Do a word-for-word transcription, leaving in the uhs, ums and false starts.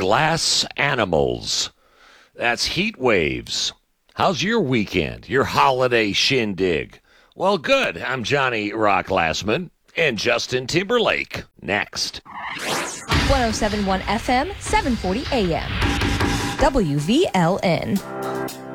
glass animals. That's heat waves. How's your weekend, your holiday shindig? Well, good. I'm Johnny Rock Glassman and Justin Timberlake. Next. one oh seven point one F M, seven forty A M. W V L N.